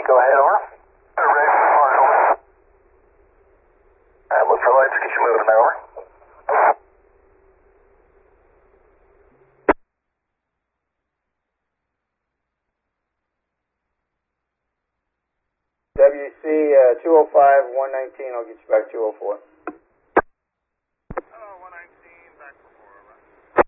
go ahead, over. Ready for launch, over. Look for lights, get you moving there, over. WC 205, 119, I'll get you back 204.